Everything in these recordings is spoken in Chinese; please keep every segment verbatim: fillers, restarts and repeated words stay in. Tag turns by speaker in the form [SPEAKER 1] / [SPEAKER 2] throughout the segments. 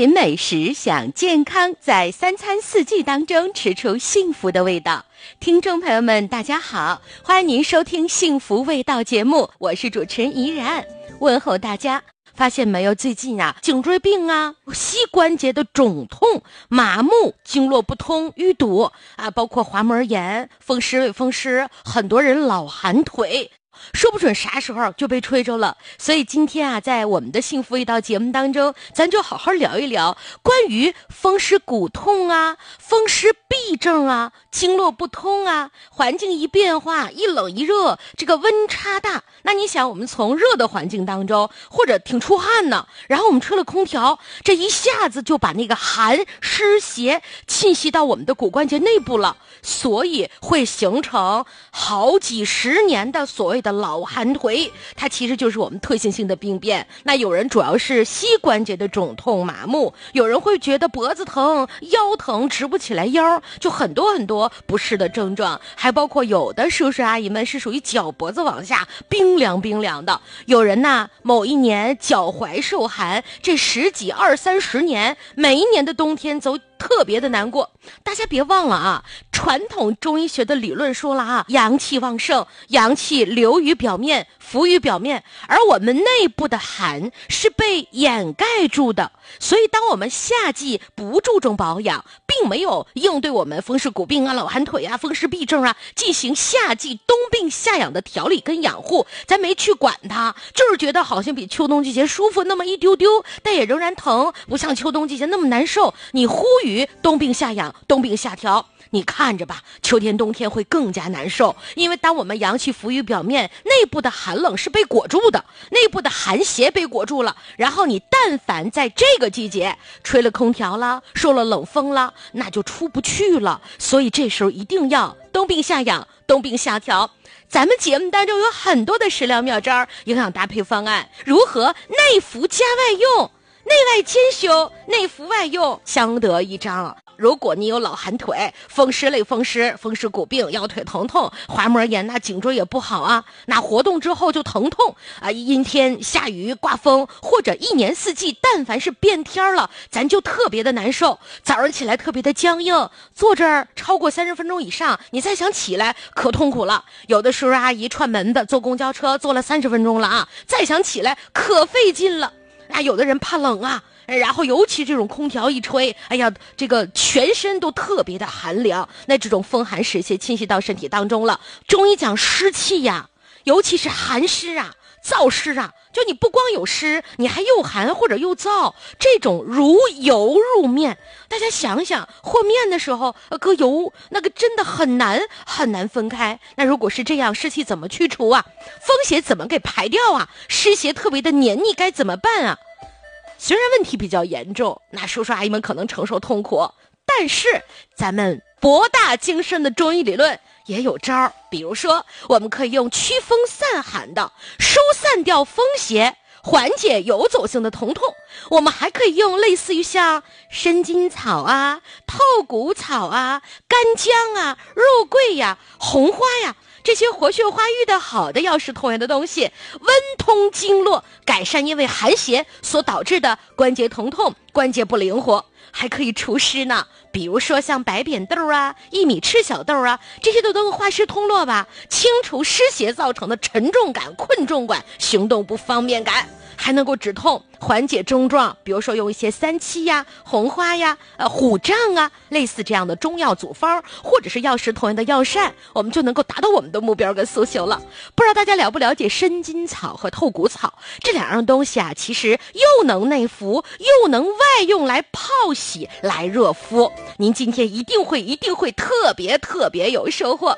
[SPEAKER 1] 品美食，想健康，在三餐四季当中吃出幸福的味道。听众朋友们大家好，欢迎您收听幸福味道节目，我是主持人怡然，问候大家。发现没有，最近啊颈椎病啊，膝关节的肿痛、麻木、经络不通、淤堵啊，包括滑膜炎、风湿类风湿，很多人老寒腿，说不准啥时候就被吹着了。所以今天啊，在我们的幸福味道节目当中，咱就好好聊一聊关于风湿骨痛啊、风湿痹症啊、经络不通啊，环境一变化，一冷一热，这个温差大。那你想，我们从热的环境当中，或者挺出汗呢，然后我们吹了空调，这一下子就把那个寒湿邪侵袭到我们的骨关节内部了，所以会形成好几十年的所谓的老寒腿，它其实就是我们特性性的病变。那有人主要是膝关节的肿痛麻木，有人会觉得脖子疼、腰疼，直不起来腰，就很多很多不适的症状，还包括有的叔叔阿姨们是属于脚脖子往下冰凉冰凉的，有人呐某一年脚踝受寒，这十几二三十年每一年的冬天都特别的难过。大家别忘了啊，传统中医学的理论说了啊，阳气旺盛，阳气流于表面，浮于表面，而我们内部的寒是被掩盖住的。所以当我们夏季不注重保养，并没有应对我们风湿骨病啊、老寒腿啊、风湿痹症啊进行夏季冬病夏养的调理跟养护，咱没去管它，就是觉得好像比秋冬季节舒服那么一丢丢，但也仍然疼，不像秋冬季节那么难受。你呼吁冬病夏养、冬病夏调，你看着吧，秋天冬天会更加难受。因为当我们阳气浮于表面，内部的寒冷是被裹住的，内部的寒邪被裹住了，然后你但凡在这个季节吹了空调了，受了冷风了，那就出不去了。所以这时候一定要冬病夏养、冬病夏调。咱们节目当中有很多的食疗妙招、营养搭配方案，如何内服加外用，内外兼修，内服外用，相得益彰。如果你有老寒腿、风湿类风湿、风湿骨病、腰腿疼痛、滑膜炎，那颈椎也不好啊，那活动之后就疼痛啊，阴天下雨刮风，或者一年四季但凡是变天了，咱就特别的难受，早上起来特别的僵硬，坐这儿超过三十分钟以上，你再想起来可痛苦了。有的叔叔阿姨串门的坐公交车坐了三十分钟了啊，再想起来可费劲了。那有的人怕冷啊，然后尤其这种空调一吹，哎呀，这个全身都特别的寒凉，那这种风寒湿邪侵袭到身体当中了。中医讲湿气呀，尤其是寒湿啊、燥湿啊，就你不光有湿，你还又寒或者又燥，这种如油入面。大家想想，和面的时候搁油，那个真的很难很难分开。那如果是这样，湿气怎么去除啊？风邪怎么给排掉啊？湿邪特别的黏腻，该怎么办啊？虽然问题比较严重，那叔叔阿姨们可能承受痛苦，但是咱们博大精深的中医理论也有招。比如说，我们可以用驱风散寒的，疏散掉风邪，缓解游走性的疼痛。我们还可以用类似于像生筋草啊、透骨草啊、干姜啊、肉桂呀、红花呀，这些活血化瘀的好的药食同源的东西，温通经络，改善因为寒邪所导致的关节疼痛、关节不灵活，还可以除湿呢。比如说像白扁豆啊、薏米赤小豆啊，这些都能够化湿通络吧，清除湿邪造成的沉重感、困重感、行动不方便感，还能够止痛、缓解症状。比如说用一些三七呀、红花呀、呃虎杖啊，类似这样的中药组方，或者是药食同源的药膳，我们就能够达到我们的目标跟诉求了。不知道大家了不了解生筋草和透骨草这两样东西啊，其实又能内服，又能外用来泡洗、来热敷。您今天一定会一定会特别特别有收获。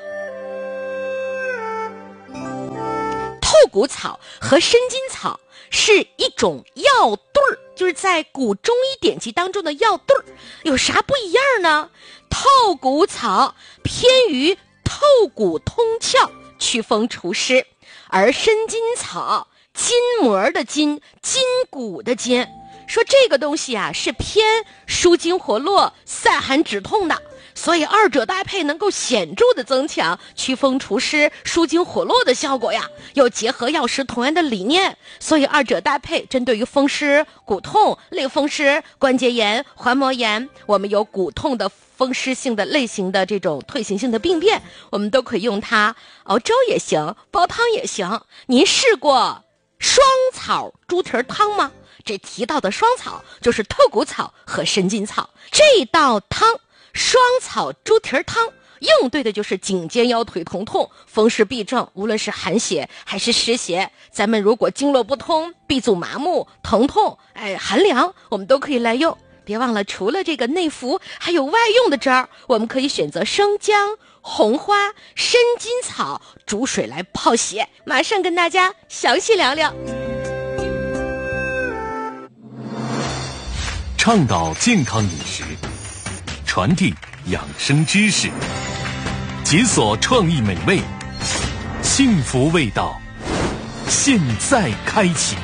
[SPEAKER 1] 透骨草和生筋草是一种药对儿，就是在古中医典籍当中的药对儿，有啥不一样呢？透骨草偏于透骨通窍、祛风除湿，而生筋草筋膜的筋，筋骨的筋，说这个东西啊是偏舒筋活络、散寒止痛的。 所以二者搭配能够显著的增强祛风除湿、舒筋活络的效果呀。又结合药食同源的理念，所以二者搭配针对于风湿、骨痛、类风湿、关节炎、环膜炎，我们有骨痛的风湿性的类型的这种退行性的病变，我们都可以用它熬粥也行，煲汤也行。您试过双草猪蹄儿汤吗？这提到的双草就是透骨草和生筋草。这道汤双草猪蹄儿汤应对的就是颈肩腰腿疼痛、风湿痹症，无论是寒邪还是湿邪，咱们如果经络不通、闭阻麻木、疼痛、哎寒凉，我们都可以来用。别忘了，除了这个内服，还有外用的招儿，我们可以选择生姜、红花、生筋草煮水来泡血。马上跟大家详细聊聊。
[SPEAKER 2] 倡导健康饮食，传递养生知识，解锁创意美味，幸福味道，现在开启。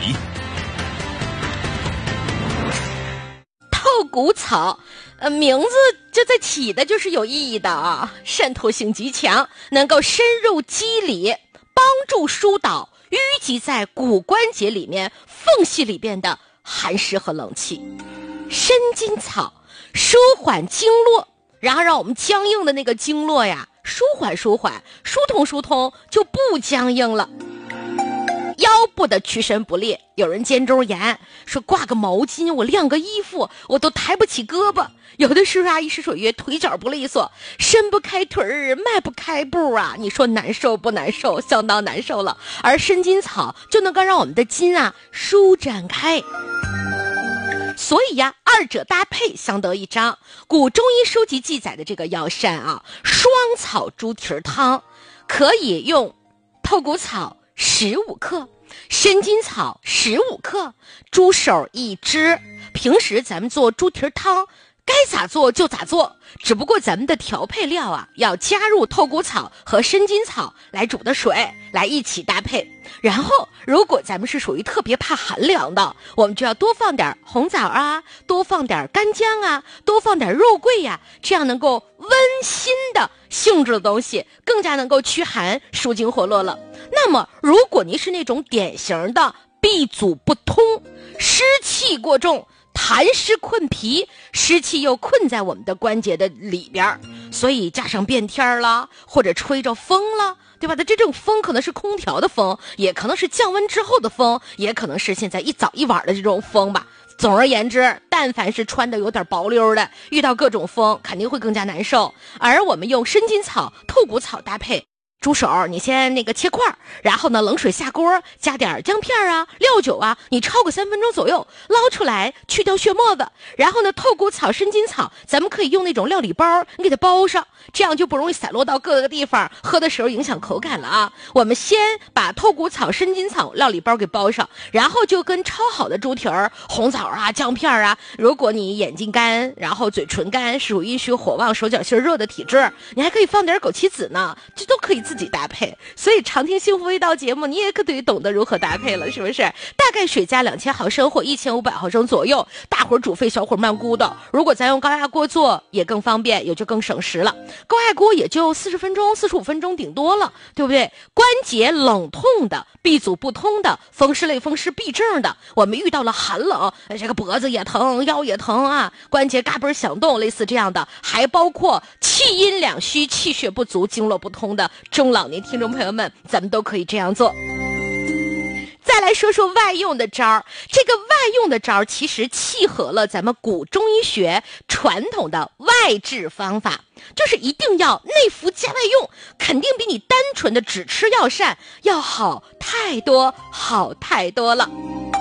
[SPEAKER 1] 透骨草，呃，名字这在起的就是有意义的啊，渗透性极强，能够深入肌理，帮助疏导淤积在骨关节里面缝隙里边的寒湿和冷气。生筋草舒缓经络，然后让我们僵硬的那个经络呀舒缓舒缓，疏通疏通，就不僵硬了。腰部的屈伸不利，有人肩周炎，说挂个毛巾，我晾个衣服，我都抬不起胳膊。有的时候阿姨是属于腿脚不利索，伸不开腿儿，迈不开步啊，你说难受不难受？相当难受了。而生筋草就能够让我们的筋啊舒展开。所以呀，二者搭配相得益彰。古中医书籍记载的这个药膳啊，双草猪蹄儿汤，可以用透骨草十五克，生筋草十五克，猪手一只。平时咱们做猪蹄儿汤，该咋做就咋做，只不过咱们的调配料啊，要加入透骨草和生筋草来煮的水来一起搭配。然后如果咱们是属于特别怕寒凉的，我们就要多放点红枣啊，多放点干姜啊，多放点肉桂呀、啊，这样能够温馨的性质的东西，更加能够驱寒舒筋活络了。那么如果您是那种典型的闭阻不通、湿气过重、痰湿困脾，湿气又困在我们的关节的里边，所以加上变天了，或者吹着风了，对吧？这种风可能是空调的风，也可能是降温之后的风，也可能是现在一早一晚的这种风吧。总而言之，但凡是穿的有点薄溜的，遇到各种风肯定会更加难受。而我们用生筋草、透骨草搭配，猪手你先那个切块，然后呢冷水下锅，加点姜片啊、料酒啊，你焯个三分钟左右，捞出来去掉血沫子。然后呢透骨草、生筋草，咱们可以用那种料理包，你给它包上，这样就不容易散落到各个地方，喝的时候影响口感了啊。我们先把透骨草、生筋草料理包给包上，然后就跟焯好的猪蹄儿、红枣啊、姜片啊，如果你眼睛干，然后嘴唇干，属于阴虚火旺、手脚心热的体质，你还可以放点枸杞子呢，这都可以自己搭配。所以常听幸福味道节目，你也可得懂得如何搭配了，是不是？大概水加两千毫升或一千五百毫升左右，大火煮沸，小火慢咕的。如果咱用高压锅做也更方便，也就更省时了。高压锅也就四十分钟、四十五分钟顶多了，对不对？关节冷痛的、闭阻不通的、风湿类风湿痹症的，我们遇到了寒冷，这个脖子也疼、腰也疼啊，关节嘎嘣响动，类似这样的，还包括气阴两虚、气血不足、经络不通的中老年听众朋友们，咱们都可以这样做。再来说说外用的招儿，这个外用的招儿其实契合了咱们古中医学传统的外治方法，就是一定要内服加外用，肯定比你单纯的只吃药膳要好太多好太多了。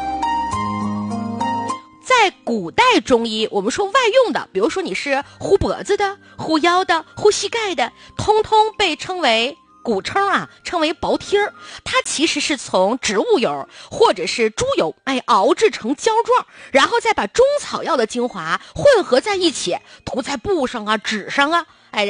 [SPEAKER 1] 在古代中医，我们说外用的，比如说你是护脖子的、护腰的、护膝盖的，通通被称为古称啊，称为薄贴儿。它其实是从植物油或者是猪油，哎，熬制成胶状，然后再把中草药的精华混合在一起，涂在布上啊、纸上啊，哎，然后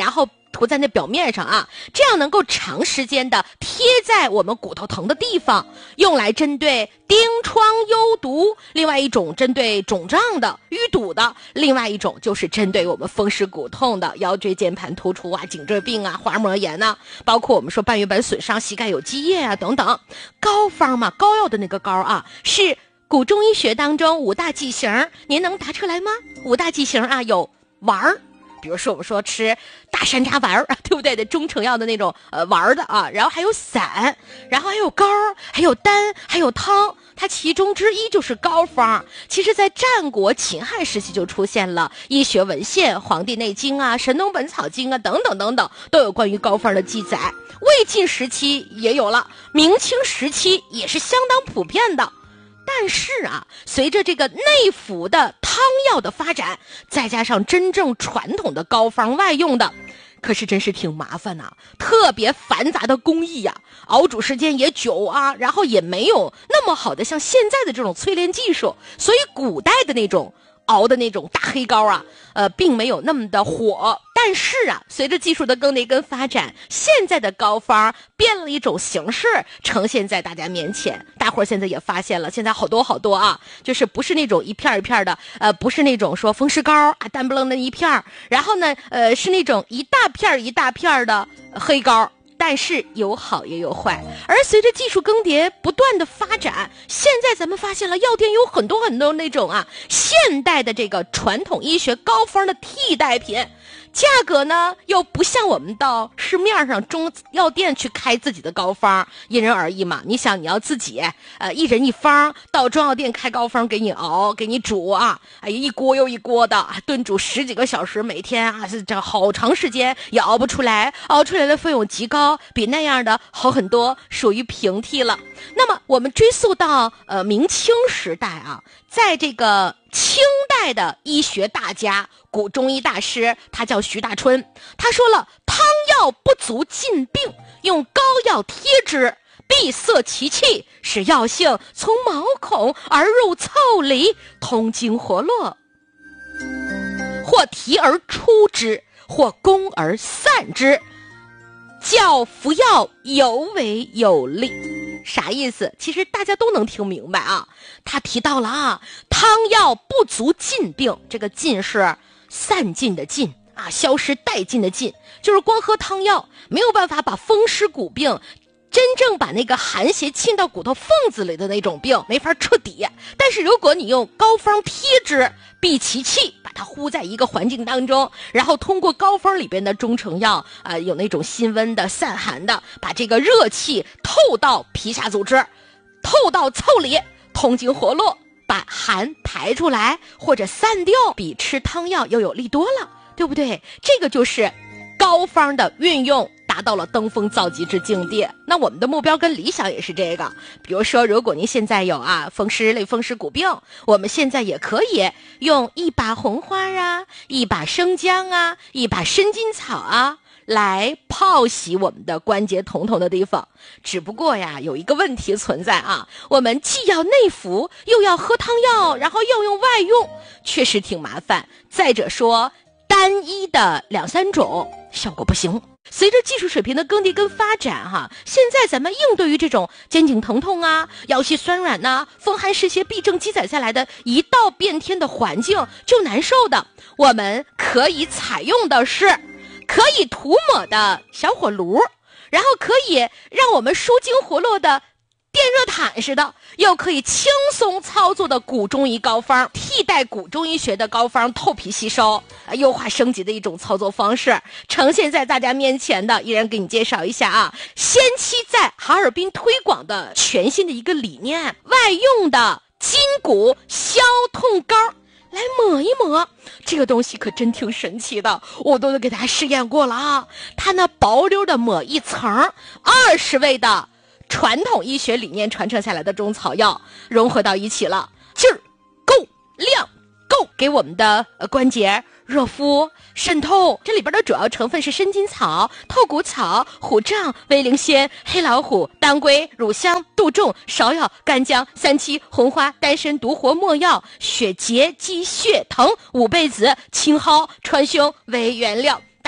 [SPEAKER 1] 涂在那表面上啊，这样能够长时间的贴在我们骨头疼的地方，用来针对疔疮疣毒，另外一种针对肿胀的淤堵的，另外一种就是针对我们风湿骨痛的腰椎间盘突出啊、颈椎病啊、滑膜炎啊，包括我们说半月板损伤、膝盖有积液啊等等。膏方嘛，膏药的那个膏啊，是古中医学当中五大剂型，您能答出来吗？五大剂型啊，有丸儿，比如说我们说吃大山楂丸儿，对不对？的中成药的那种呃丸儿的啊，然后还有散，然后还有膏，还有丹，还有汤，它其中之一就是膏方。其实在战国秦汉时期就出现了医学文献，《黄帝内经》啊、《神农本草经》啊等等等等，都有关于膏方的记载。魏晋时期也有了，明清时期也是相当普遍的。但是啊，随着这个内服的汤药的发展，再加上真正传统的膏方外用的，可是真是挺麻烦呐、啊，特别繁杂的工艺呀、啊，熬煮时间也久啊，然后也没有那么好的像现在的这种淬炼技术，所以古代的那种熬的那种大黑膏啊，呃，并没有那么的火。但是啊，随着技术的更迭跟发展，现在的膏方变了一种形式，呈现在大家面前。大伙儿现在也发现了，现在好多好多啊，就是不是那种一片一片的，呃，不是那种说风湿膏啊，单不楞的一片，然后呢，呃，是那种一大片一大片的黑膏。但是有好也有坏，而随着技术更迭不断的发展，现在咱们发现了药店有很多很多那种啊现代的这个传统医学膏方的替代品，价格呢又不像我们到市面上中药店去开自己的膏方，因人而异嘛。你想你要自己呃一人一方到中药店开膏方给你熬给你煮啊，哎一锅又一锅的炖煮十几个小时，每天啊是这好长时间也熬不出来，熬出来的费用极高，比那样的好很多，属于平替了。那么我们追溯到呃明清时代啊，在这个清代的医学大家古中医大师，他叫徐大春，他说了，汤药不足尽病，用膏药贴之，闭塞其气，使药性从毛孔而入腠理，通经活络，或提而出之，或攻而散之，较服药尤为有利。啥意思？其实大家都能听明白啊。他提到了啊，汤药不足尽病，这个尽是散尽的尽啊，消失殆尽的尽，就是光喝汤药没有办法把风湿骨病真正把那个寒邪沁到骨头缝子里的那种病没法彻底。但是如果你用膏方贴之，闭其气，把它呼在一个环境当中，然后通过膏方里边的中成药啊、呃，有那种辛温的散寒的，把这个热气透到皮下组织，透到腠理，通经活络，把寒排出来或者散掉，比吃汤药又有利多了，对不对？这个就是膏方的运用达到了登峰造极之境地。那我们的目标跟理想也是这个，比如说如果您现在有啊风湿类风湿骨病，我们现在也可以用一把红花啊，一把生姜啊，一把生筋草啊来泡洗我们的关节疼痛的地方。只不过呀，有一个问题存在啊，我们既要内服，又要喝汤药，然后又用外用，确实挺麻烦。再者说单一的两三种效果不行。随着技术水平的更迭跟发展哈，现在咱们应对于这种肩颈疼痛啊、腰膝酸软呐、啊、风寒湿邪痹症积攒下来的一道变天的环境就难受的，我们可以采用的是可以涂抹的小火炉，然后可以让我们舒筋活络的电热毯似的，又可以轻松操作的古中医膏方，替代古中医学的膏方透皮吸收，优化升级的一种操作方式，呈现在大家面前的，依然给你介绍一下啊。先期在哈尔滨推广的全新的一个理念，外用的筋骨消痛膏。来抹一抹，这个东西可真挺神奇的，我都给大家试验过了啊。它那薄溜的抹一层，二十味的传统医学理念传承下来的中草药融合到一起了，劲儿够，量够，给我们的呃关节热敷渗透。这里边的主要成分是生筋草、透骨草、虎杖、威灵仙、黑老虎、当归、乳香、杜仲、芍药、干姜、三七、红花、丹参、独活、没药、血结、鸡血藤、五倍子、青蒿、川芎为原料。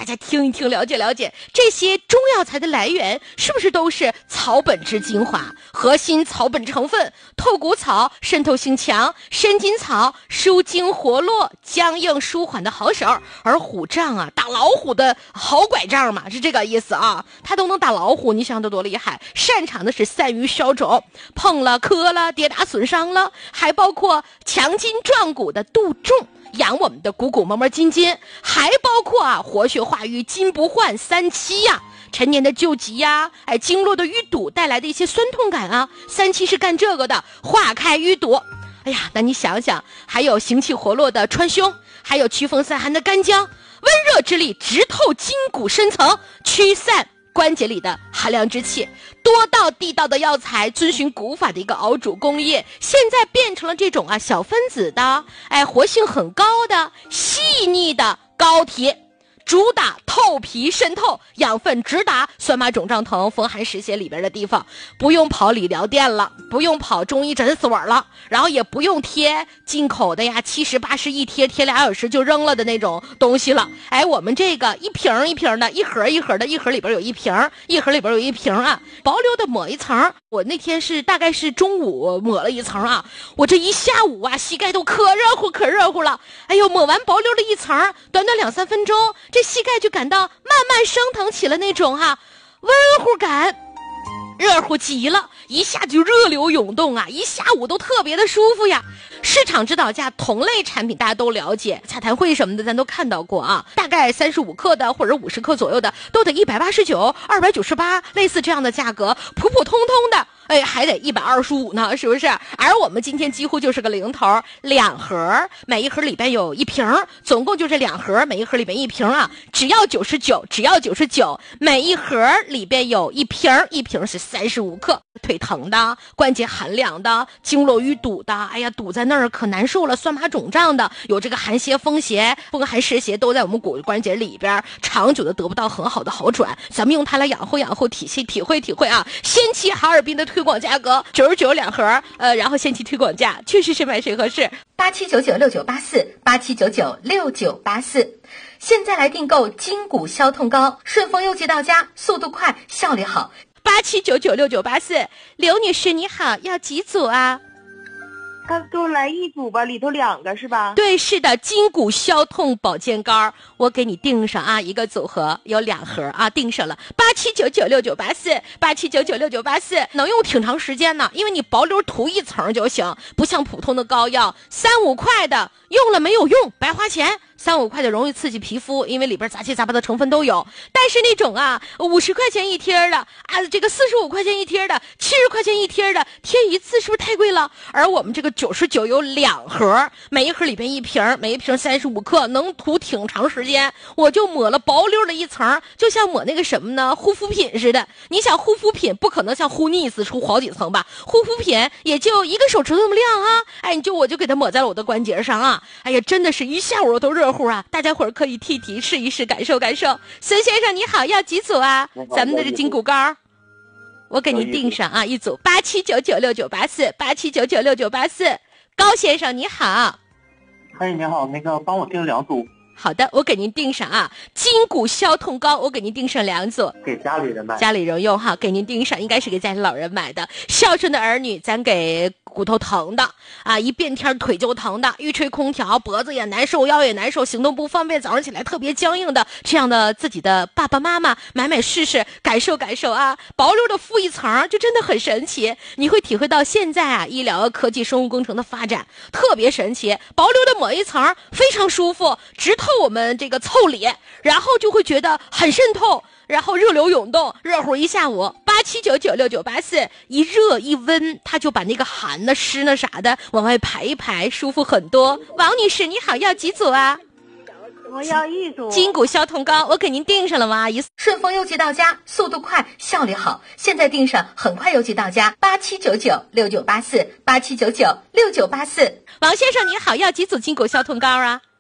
[SPEAKER 1] 大家听一听，了解了解这些中药材的来源是不是都是草本之精华，核心草本成分，透骨草渗透性强，参筋草舒筋活络，僵硬舒缓的好手，而虎杖啊，打老虎的好拐杖嘛，是这个意思啊，它都能打老虎，你想得多厉害，擅长的是散瘀消肿，碰了磕了跌打损伤了，还包括强筋壮骨的杜仲，养我们的骨骨膜膜筋筋，还包括啊活血化瘀筋不换三七呀、啊，陈年的旧疾呀、啊，哎经络的淤堵带来的一些酸痛感啊，三七是干这个的，化开淤堵。哎呀，那你想想，还有行气活络的川芎，还有祛风散寒的干姜，温热之力直透筋骨深层，驱散关节里的寒凉之气，多道地道的药材，遵循古法的一个熬煮工艺，现在变成了这种啊小分子的，哎活性很高的细腻的膏体，主打透皮渗透，养分直达酸麻肿胀疼风寒湿邪里边的地方，不用跑理疗店了，不用跑中医诊所了，然后也不用贴进口的呀七十八十一贴贴俩小时就扔了的那种东西了。哎，我们这个一瓶一瓶的，一盒一盒的，一盒里边有一瓶，一盒里边有一瓶啊，薄溜的抹一层。我那天是大概是中午抹了一层啊，我这一下午啊膝盖都可热乎可热乎了。哎呦，抹完薄溜的一层，短短两三分钟，这膝盖就感到慢慢升腾起了那种哈、啊、温乎感，热乎极了，一下就热流涌动啊，一下午都特别的舒服呀。市场指导价同类产品大家都了解，彩谈会什么的咱都看到过啊，大概三十五克的或者五十克左右的都得一百八十九、二百九十八，类似这样的价格，普普通通的哎，还得一百二十五呢，是不是？而我们今天几乎就是个零头，两盒，每一盒里边有一瓶，总共就是两盒，每一盒里边一瓶啊，只要九十九，只要九十九，每一盒里边有一瓶，一瓶是三十五克。腿疼的、关节寒凉的、经络淤堵的，哎呀，堵在那儿可难受了，酸麻肿胀的，有这个寒邪、风邪、风寒湿邪都在我们骨关节里边，长久的得不到很好的好转，咱们用它来养护养护体系，体会体会啊！仙气哈尔滨的推广价格九十九两盒，呃，然后仙气推广价确实是买谁合适，
[SPEAKER 3] 八七九九六九八四八七九九六九八四，现在来订购筋骨消痛膏，顺丰邮寄到家，速度快，效率好。
[SPEAKER 1] 八七九九六九八四，刘女士你好，要几组啊？
[SPEAKER 4] 他给我来一组吧，里头两个是吧？
[SPEAKER 1] 对，是的，筋骨消痛保健膏，我给你订上啊，一个组合有两盒啊，订上了，八七九九六九八四，八七九九六九八四，能用挺长时间呢，因为你薄溜涂一层就行，不像普通的膏药，三五块的用了没有用，白花钱。三五块的容易刺激皮肤，因为里边杂七杂八的成分都有。但是那种啊，五十块钱一贴的啊，这个四十五块钱一贴的，七十块钱一贴的，贴一次是不是太贵了？而我们这个九十九有两盒，每一盒里边一瓶，每一瓶三十五克，能涂挺长时间。我就抹了薄溜的一层，就像抹那个什么呢，护肤品似的。你想护肤品不可能像护腻子出好几层吧？护肤品也就一个手指头那么亮啊，哎，你就我就给它抹在了我的关节上啊，哎呀，真的是一下午都热乎啊！大家伙儿可以替替试一试，感受感受。孙先生你好，要几组啊？咱们的这筋骨膏，我给您订上啊，一组八七九九六九八四，八七九九六九八四。高先生你好，
[SPEAKER 5] 嗨，你好，那个帮我订两组。
[SPEAKER 1] 好的，我给您订上啊，筋骨消痛膏，我给您订上两组，
[SPEAKER 5] 给家里人买，
[SPEAKER 1] 家里人用哈，给您订上，应该是给家里老人买的。孝顺的儿女，咱给骨头疼的啊，一变天腿就疼的，一吹空调脖子也难受，腰也难受，行动不方便，早上起来特别僵硬的，这样的自己的爸爸妈妈买买试试，感受感受啊，薄溜的敷一层就真的很神奇，你会体会到现在啊，医疗科技生物工程的发展特别神奇，薄溜的抹一层非常舒服，直透我们这个腠理，然后就会觉得很渗透，然后热流涌动，热乎一下午。八七九九六九八四，一热一温，它就把那个寒呢湿呢啥的往外排一排，舒服很多。王女士你好，要几组啊？
[SPEAKER 4] 我要一组
[SPEAKER 1] 筋骨消痛膏，我给您订上了吗？一
[SPEAKER 3] 顺丰邮寄到家，速度快，效率好，现在订上很快邮寄到家。八七九九六九八四，八七九九六九八四。
[SPEAKER 1] 王先生你好，要几组筋骨消痛膏啊？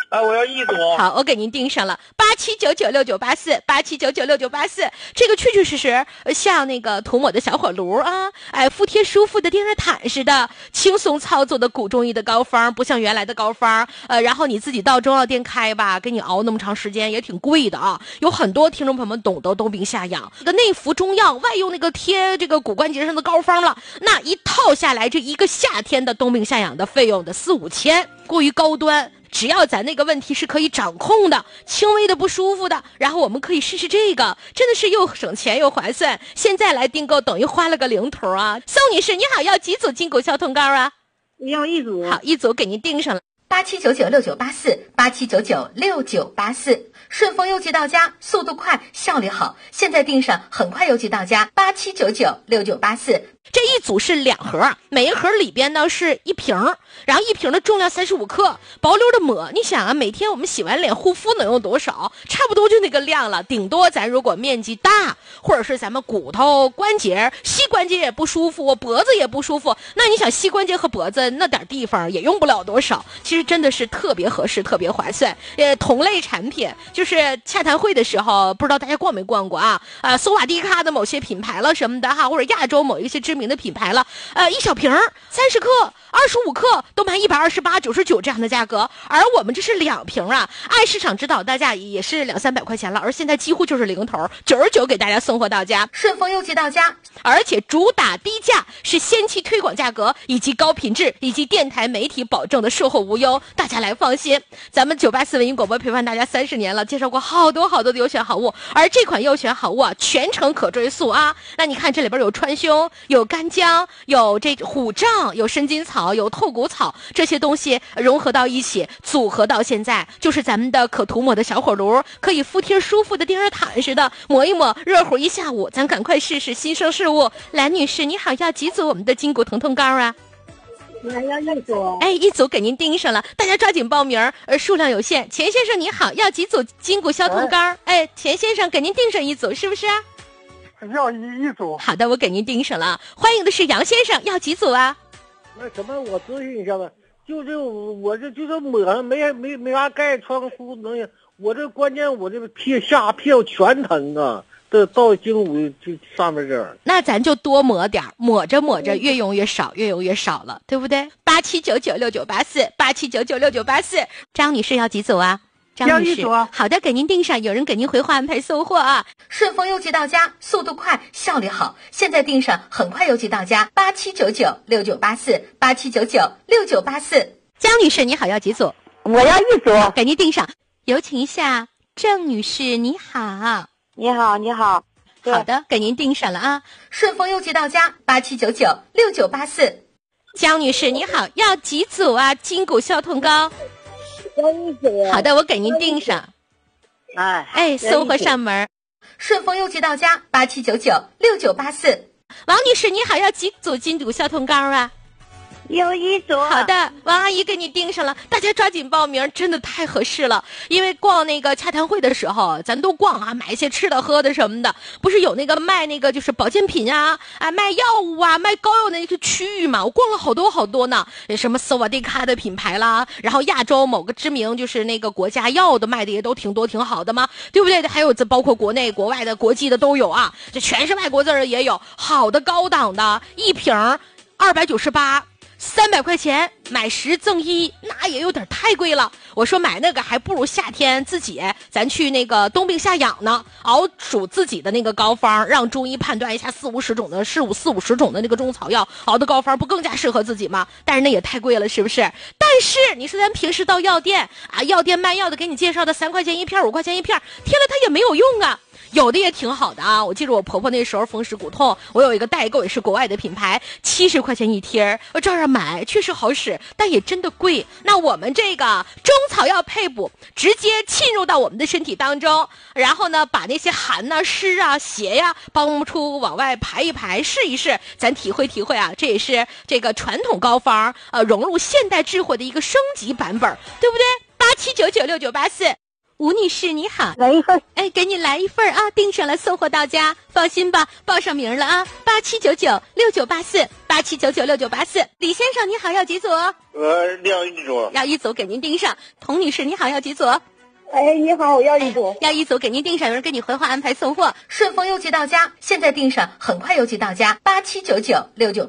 [SPEAKER 6] 啊，我要一组。
[SPEAKER 1] 好，我给您盯上了，八七九九六九八四，八七九九六九八四，这个确确实实像那个涂抹的小火炉啊，哎，服帖舒服的电热毯似的，轻松操作的古中医的膏方，不像原来的膏方，呃，然后你自己到中药店开吧，给你熬那么长时间也挺贵的啊。有很多听众朋友们懂得冬病夏养，这个内服中药，外用那个贴这个骨关节上的膏方了，那一套下来，这一个夏天的冬病夏养的费用的四五千，过于高端。只要咱那个问题是可以掌控的，轻微的不舒服的，然后我们可以试试这个，真的是又省钱又划算。现在来订购等于花了个零头啊！宋女士，你好，要几组筋骨消痛膏啊？
[SPEAKER 4] 要一组。
[SPEAKER 1] 好，一组给您订上了。
[SPEAKER 3] 八七九九六九八四，八七九九六九八四，顺丰邮寄到家，速度快，效率好。现在订上，很快邮寄到家。八七九九六九八四，
[SPEAKER 1] 这一组是两盒，每一盒里边呢是一瓶，然后一瓶的重量三十五克，薄溜的抹。你想啊，每天我们洗完脸护肤能用多少？差不多就那个量了。顶多咱如果面积大，或者是咱们骨头关节、膝关节也不舒服，脖子也不舒服，那你想膝关节和脖子那点地方也用不了多少。其实真的是特别合适，特别划算。呃，同类产品就是洽谈会的时候，不知道大家逛没逛过啊？啊，索瓦蒂卡的某些品牌了什么的哈，或者亚洲某一些知名的品牌了，呃，一小瓶三十克、二十五克都卖一百二十八、九十九这样的价格，而我们这是两瓶啊，按市场指导大价也是两三百块钱了，而现在几乎就是零头，九十九给大家送货到家，
[SPEAKER 3] 顺丰邮寄到家，
[SPEAKER 1] 而且主打低价，是先期推广价格以及高品质以及电台媒体保证的售后无忧，大家来放心。咱们九八四文艺广播陪伴大家三十年了，介绍过好多好多的优选好物，而这款优选好物啊，全程可追溯啊。那你看这里边有川芎，有干姜，有这虎杖，有生筋草，有透骨草，这些东西融合到一起，组合到现在，就是咱们的可涂抹的小火炉，可以服帖舒服的电热毯似的，抹一抹，热乎一下午。咱赶快试试新生事物。蓝女士，你好，要几组我们的筋骨疼痛膏啊？
[SPEAKER 4] 我还要一组。
[SPEAKER 1] 哎，一组给您盯上了，大家抓紧报名，呃，数量有限。钱先生你好，要几组筋骨消痛膏？哎，钱先生给您盯上一组，是不是啊？
[SPEAKER 7] 要一一组。
[SPEAKER 1] 好的，我给您盯上了。欢迎的是杨先生，要几组啊？
[SPEAKER 7] 那什么，我咨询一下吧。就这我这就是抹上没没没啥盖，穿个裤子能行。我这关键我这个屁下屁股全疼啊。这到筋骨这上面这儿，
[SPEAKER 1] 那咱就多抹点，抹着抹着越用越少，越用越少了，对不对？八七九九六九八四，八七九九六九八四。张女士要几组啊？张女士，好的，给您订上，有人给您回话安排送货啊。
[SPEAKER 3] 顺丰邮寄到家，速度快，效率好。现在订上，很快邮寄到家。八七九九六九八四，八七九九六九八四。
[SPEAKER 1] 江女士，你好，要几组？
[SPEAKER 4] 我要一组，
[SPEAKER 1] 给您订上。有请一下郑女士，你好。
[SPEAKER 4] 你好，你好。
[SPEAKER 1] 好的，给您订上了啊。
[SPEAKER 3] 顺丰邮寄到家，八七九九六九八四。
[SPEAKER 1] 江女士，你好，要几组啊？筋骨消痛膏。
[SPEAKER 4] 要一组。
[SPEAKER 1] 好的，我给您订上。
[SPEAKER 4] 哎
[SPEAKER 1] 哎，送货上门。
[SPEAKER 3] 顺丰邮寄到家，八七九九六九八四。
[SPEAKER 1] 王女士，你好，要几组筋骨消痛膏啊？
[SPEAKER 4] 有一组。
[SPEAKER 1] 好的，王阿姨给你订上了，大家抓紧报名，真的太合适了。因为逛那个洽谈会的时候，咱都逛啊，买一些吃的喝的什么的，不是有那个卖那个就是保健品啊，啊卖药物啊，卖膏药的那个区域嘛，我逛了好多好多呢。什么索瓦蒂卡的品牌啦，然后亚洲某个知名就是那个国家药的卖的也都挺多挺好的嘛，对不对？还有这包括国内国外的国际的都有啊，这全是外国字儿也有，好的高档的，一瓶二百九十八。三百块钱买十赠一，那也有点太贵了。我说买那个还不如夏天自己咱去那个冬病夏养呢，熬煮自己的那个膏方，让中医判断一下四五十种的四五四五十种的那个中草药熬的膏方，不更加适合自己吗？但是那也太贵了，是不是？但是你说咱平时到药店啊，药店卖药的给你介绍的三块钱一片五块钱一片，贴了它也没有用啊。有的也挺好的啊，我记得我婆婆那时候风湿骨痛，我有一个代购也是国外的品牌，七十块钱一贴，我照样买，确实好使，但也真的贵。那我们这个中草药配补，直接浸入到我们的身体当中，然后呢，把那些寒啊、湿啊、邪呀、帮出往外排一排，试一试，咱体会体会啊，这也是这个传统膏方呃融入现代智慧的一个升级版本，对不对？八七九九六九八四。 吴女士你好，
[SPEAKER 4] 来一份。
[SPEAKER 1] 哎，给你来一份啊，订上了，送货到家，放心吧，报上名了啊，八七九九六九八四，八七九九六九八四。李先生你好，要几组？
[SPEAKER 6] 呃，要一组。
[SPEAKER 1] 要一组，给您订上。童女士你好，要几组？
[SPEAKER 4] 哎，你好，我要一组。
[SPEAKER 1] 要一组，给您订上，有人给你回话安排送货。
[SPEAKER 3] 顺丰邮寄到家，现在订上，很快邮寄到家，八七九九六九。